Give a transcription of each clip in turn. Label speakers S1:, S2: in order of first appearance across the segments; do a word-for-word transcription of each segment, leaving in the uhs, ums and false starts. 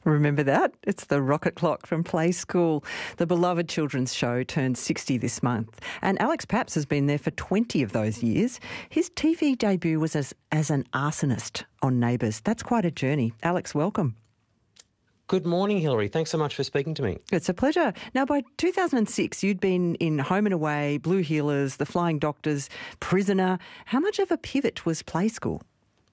S1: Remember that? It's the Rocket Clock from Play School. The beloved children's show turned sixty this month. And Alex Paps has been there for twenty of those years. His T V debut was as, as an arsonist on Neighbours. That's quite a journey. Alex, welcome.
S2: Good morning, Hilary. Thanks so much for speaking to me.
S1: It's a pleasure. Now, by two thousand six, you'd been in Home and Away, Blue Heelers, The Flying Doctors, Prisoner. How much of a pivot was Play School?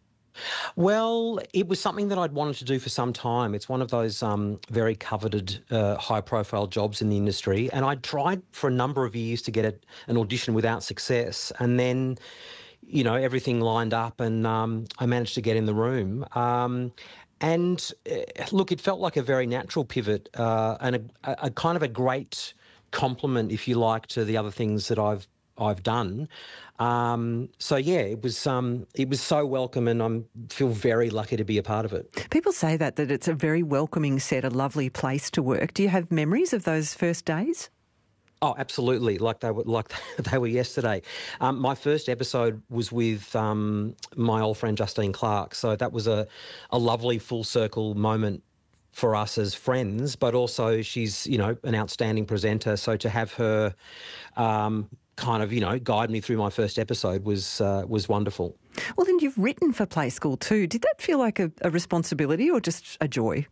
S2: Well, it was something that I'd wanted to do for some time. It's one of those um, very coveted, uh, high-profile jobs in the industry, and I tried for a number of years to get a, an audition without success, and then, you know, everything lined up, and um, I managed to get in the room. Um, and uh, look, it felt like a very natural pivot, uh, and a, a kind of a great compliment, if you like, to the other things that I've I've done. Um, so yeah, it was um, it was so welcome, and I feel very lucky to be a part of it.
S1: People say that that it's a very welcoming set, a lovely place to work. Do you have memories of those first days?
S2: Oh, absolutely. Like they were, like they were yesterday. Um, my first episode was with um, my old friend Justine Clark, so that was a a lovely full circle moment for us as friends. But also, she's you know an outstanding presenter, so to have her Um, kind of, you know, guide me through my first episode was uh, was wonderful.
S1: Well, then you've written for Play School too. Did that feel like a, a responsibility or just a joy?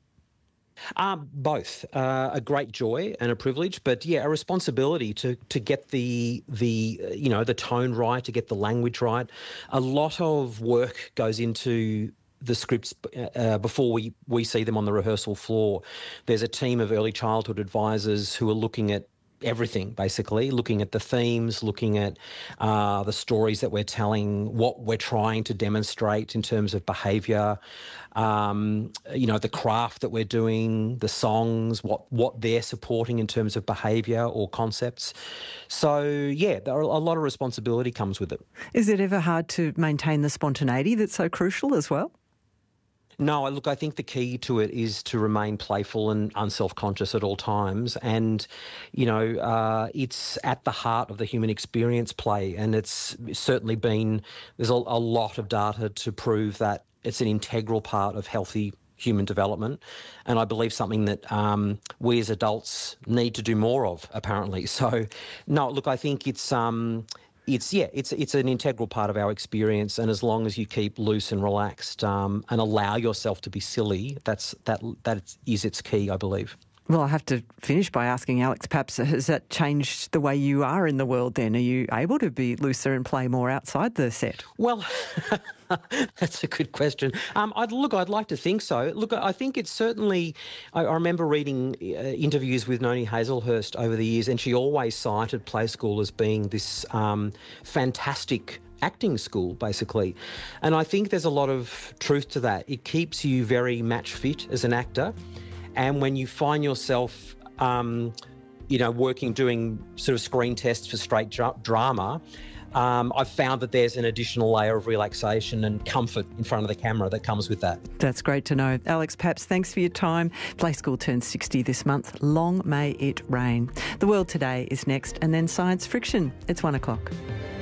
S2: Um, both. Uh, a great joy and a privilege, but yeah, a responsibility to to get the the uh, you know the tone right, to get the language right. A lot of work goes into the scripts uh, before we, we see them on the rehearsal floor. There's a team of early childhood advisors who are looking at everything, basically, looking at the themes, looking at uh, the stories that we're telling, what we're trying to demonstrate in terms of behaviour, um, you know, the craft that we're doing, the songs, what, what they're supporting in terms of behaviour or concepts. So, yeah, there are a lot of responsibility comes with it.
S1: Is it ever hard to maintain the spontaneity that's so crucial as well?
S2: No, look, I think the key to it is to remain playful and unself-conscious at all times. And, you know, uh, it's at the heart of the human experience, play. And it's certainly been, there's a, a lot of data to prove that it's an integral part of healthy human development. And I believe something that um, we as adults need to do more of, apparently. So, no, look, I think it's... Um, It's yeah, it's it's an integral part of our experience, and as long as you keep loose and relaxed um, and allow yourself to be silly, that's that that is its key, I believe.
S1: Well, I have to finish by asking Alex, perhaps has that changed the way you are in the world then? Are you able to be looser and play more outside the set?
S2: Well, that's a good question. Um, I'd, look, I'd like to think so. Look, I think it's certainly, I, I remember reading uh, interviews with Noni Hazelhurst over the years, and she always cited Play School as being this um, fantastic acting school, basically. And I think there's a lot of truth to that. It keeps you very match fit as an actor. And when you find yourself, um, you know, working, doing sort of screen tests for straight dra- drama, um, I've found that there's an additional layer of relaxation and comfort in front of the camera that comes with that.
S1: That's great to know. Alex Paps, thanks for your time. Play School turns sixty this month. Long may it rain. The World Today is next, and then Science Friction. It's one o'clock.